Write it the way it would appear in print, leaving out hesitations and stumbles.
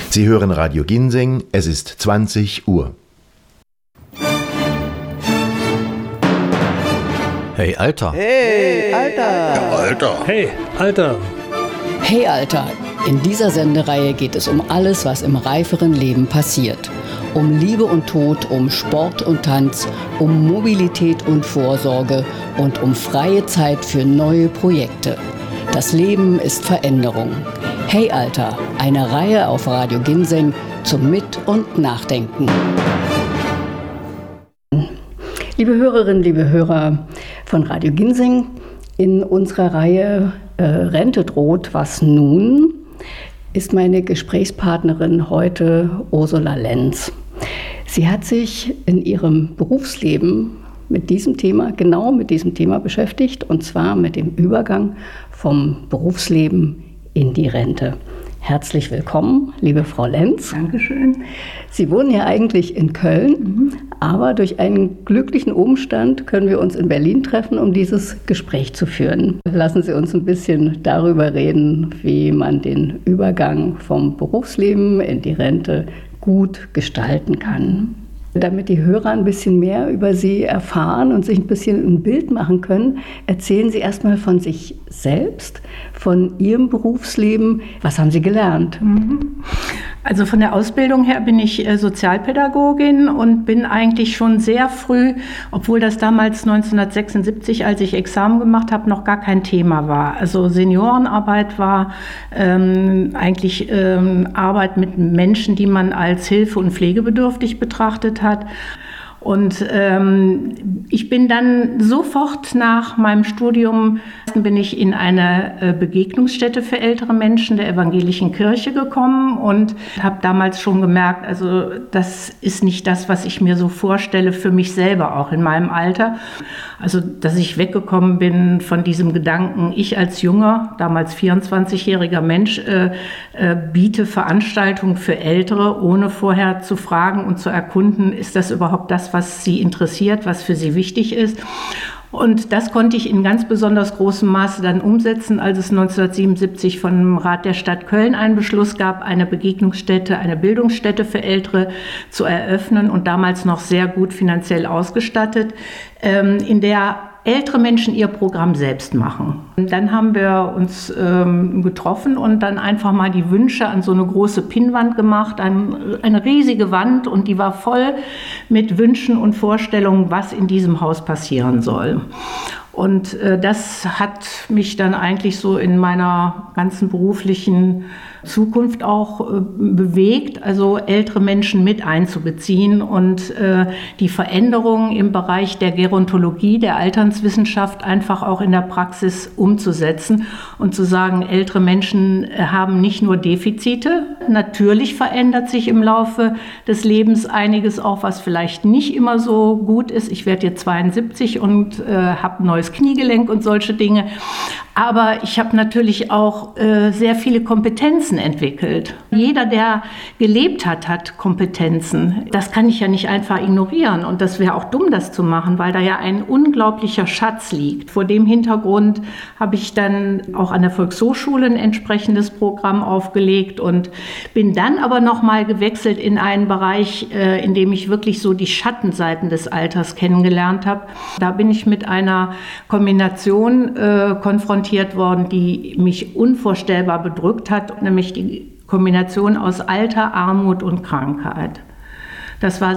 Sie hören Radio Ginseng, es ist 20 Uhr. Hey, Alter. Hey, Alter. Ja, Alter. Hey, Alter. Hey, Alter. In dieser Sendereihe geht es um alles, was im reiferen Leben passiert. Um Liebe und Tod, um Sport und Tanz, um Mobilität und Vorsorge und um freie Zeit für neue Projekte. Das Leben ist Veränderung. Hey Alter, eine Reihe auf Radio Ginseng zum Mit- und Nachdenken. Liebe Hörerinnen, liebe Hörer von Radio Ginseng, in unserer Reihe Rente droht, was nun? Ist meine Gesprächspartnerin heute Ursula Lenz. Sie hat sich in ihrem Berufsleben mit diesem Thema, genau mit diesem Thema beschäftigt, und zwar mit dem Übergang vom Berufsleben in die Rente. Herzlich willkommen, liebe Frau Lenz. Dankeschön. Sie wohnen ja eigentlich in Köln, aber durch einen glücklichen Umstand können wir uns in Berlin treffen, um dieses Gespräch zu führen. Lassen Sie uns ein bisschen darüber reden, wie man den Übergang vom Berufsleben in die Rente gut gestalten kann. Damit die Hörer ein bisschen mehr über Sie erfahren und sich ein bisschen ein Bild machen können, erzählen Sie erstmal von sich selbst, von Ihrem Berufsleben. Was haben Sie gelernt? Also von der Ausbildung her bin ich Sozialpädagogin und bin eigentlich schon sehr früh, obwohl das damals 1976, als ich Examen gemacht habe, noch gar kein Thema war. Also Seniorenarbeit war eigentlich Arbeit mit Menschen, die man als hilfe- und pflegebedürftig betrachtet hat. Und ich bin dann sofort nach meinem Studium bin ich in eine Begegnungsstätte für ältere Menschen der Evangelischen Kirche gekommen und habe damals schon gemerkt, also das ist nicht das, was ich mir so vorstelle für mich selber, auch in meinem Alter. Also dass ich weggekommen bin von diesem Gedanken, ich als junger, damals 24-jähriger Mensch biete Veranstaltungen für Ältere, ohne vorher zu fragen und zu erkunden, ist das überhaupt das, was sie interessiert, was für sie wichtig ist. Und das konnte ich in ganz besonders großem Maße dann umsetzen, als es 1977 vom Rat der Stadt Köln einen Beschluss gab, eine Begegnungsstätte, eine Bildungsstätte für Ältere zu eröffnen und damals noch sehr gut finanziell ausgestattet, in der ältere Menschen ihr Programm selbst machen. Und dann haben wir uns getroffen und dann einfach mal die Wünsche an so eine große Pinnwand gemacht, eine riesige Wand, und die war voll mit Wünschen und Vorstellungen, was in diesem Haus passieren soll. Und das hat mich dann eigentlich so in meiner ganzen beruflichen Zukunft auch bewegt, also ältere Menschen mit einzubeziehen und die Veränderungen im Bereich der Gerontologie, der Alternswissenschaft einfach auch in der Praxis umzusetzen und zu sagen, ältere Menschen haben nicht nur Defizite. Natürlich verändert sich im Laufe des Lebens einiges auch, was vielleicht nicht immer so gut ist. Ich werde jetzt 72 und habe ein neues Kniegelenk und solche Dinge. Aber ich habe natürlich auch sehr viele Kompetenzen entwickelt. Jeder, der gelebt hat, hat Kompetenzen. Das kann ich ja nicht einfach ignorieren. Und das wäre auch dumm, das zu machen, weil da ja ein unglaublicher Schatz liegt. Vor dem Hintergrund habe ich dann auch an der Volkshochschule ein entsprechendes Programm aufgelegt und bin dann aber nochmal gewechselt in einen Bereich, in dem ich wirklich so die Schattenseiten des Alters kennengelernt habe. Da bin ich mit einer Kombination konfrontiert worden, die mich unvorstellbar bedrückt hat, nämlich die Kombination aus Alter, Armut und Krankheit. Das war